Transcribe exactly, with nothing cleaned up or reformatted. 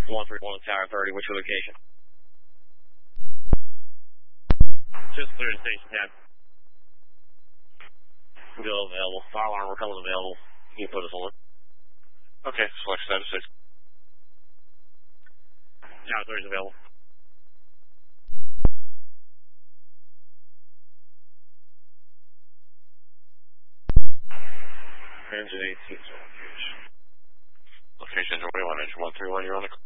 one three one Tower thirty, what's your location? Just clear to station ten. Bill available. Fire alarm recovery available. You can put us on. Okay, select status six. Tower thirty is available. Engine eighteen. Location twenty-one, engine one three one, you're on the